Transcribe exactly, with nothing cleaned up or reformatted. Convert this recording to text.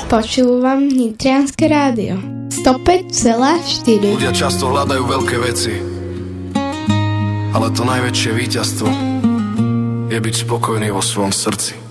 Počúvam Nitrianske rádio sto päť celá štyri. Ľudia často hľadajú veľké veci, ale to najväčšie víťazstvo je byť spokojný vo svojom srdci.